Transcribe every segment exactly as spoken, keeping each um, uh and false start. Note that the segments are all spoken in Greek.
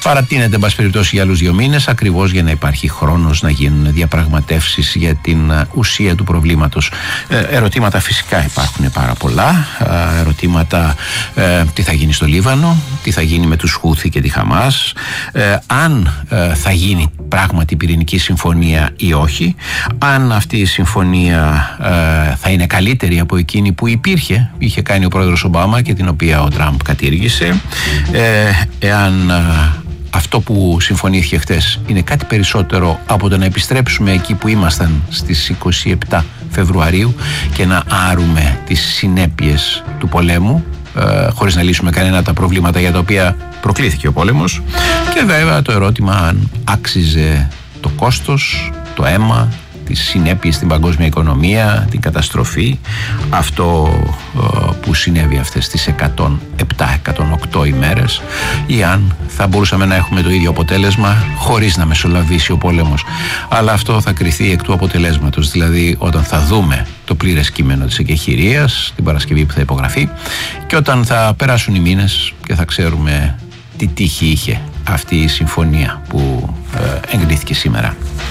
παρατείνεται εν πάση περιπτώσει για άλλους δύο μήνες, ακριβώς για να υπάρχει χρόνος να γίνουν διαπραγματεύσεις για την ουσία του προβλήματος. Ε, ερωτήματα φυσικά υπάρχουν πάρα πολλά. Ε, ερωτήματα ε, τι θα γίνει στο Λίβανο, τι θα γίνει με τους Χούθι και τη Χαμάς, ε, αν ε, θα γίνει πράγματι πυρηνική συμφωνία ή όχι, αν αυτή η συμφωνία ε, θα είναι καλύτερη από εκείνη που υπήρχε, είχε κάνει ο πρόεδρος Ομπάμα και την οποία ο Τραμπ κατήργησε, ε, εάν ε, αυτό που συμφωνήθηκε χτες είναι κάτι περισσότερο από το να επιστρέψουμε εκεί που ήμασταν στις είκοσι επτά Φεβρουαρίου και να άρουμε τις συνέπειες του πολέμου, ε, χωρίς να λύσουμε κανένα από τα προβλήματα για τα οποία προκλήθηκε ο πόλεμος, και βέβαια το ερώτημα αν άξιζε το κόστος, το αίμα, τις συνέπειες στην παγκόσμια οικονομία, την καταστροφή, αυτό ε, που συνέβη αυτές τις εκατόν επτά εκατόν οκτώ ημέρες, ή αν θα μπορούσαμε να έχουμε το ίδιο αποτέλεσμα χωρίς να μεσολαβήσει ο πόλεμος. Αλλά αυτό θα κριθεί εκ του αποτελέσματος, δηλαδή όταν θα δούμε το πλήρες κείμενο της εκεχηρίας την Παρασκευή που θα υπογραφεί και όταν θα περάσουν οι μήνες και θα ξέρουμε τι τύχη είχε αυτή η συμφωνία που ε, εγκρίθηκε σήμερα.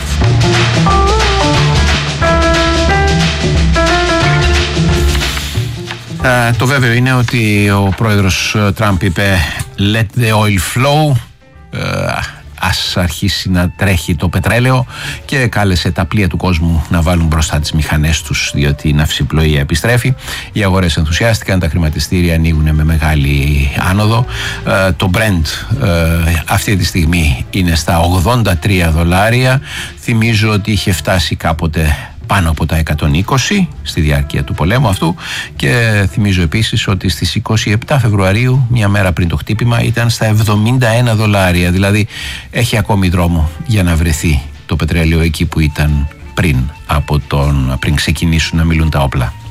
Uh, το βέβαιο είναι ότι ο πρόεδρος Τραμπ είπε let the oil flow, uh, ας αρχίσει να τρέχει το πετρέλαιο, και κάλεσε τα πλοία του κόσμου να βάλουν μπροστά τις μηχανές τους, διότι η ναυσιπλοεία επιστρέφει. Οι αγορές ενθουσιάστηκαν, τα χρηματιστήρια ανοίγουν με μεγάλη άνοδο. Uh, το Brent uh, αυτή τη στιγμή είναι στα ογδόντα τρία δολάρια. Θυμίζω ότι είχε φτάσει κάποτε πάνω από τα εκατόν είκοσι στη διάρκεια του πολέμου αυτού, και θυμίζω επίσης ότι στις είκοσι επτά Φεβρουαρίου, μια μέρα πριν το χτύπημα, ήταν στα εβδομήντα ένα δολάρια, δηλαδή έχει ακόμη δρόμο για να βρεθεί το πετρέλαιο εκεί που ήταν πριν, από τον, πριν ξεκινήσουν να μιλούν τα όπλα.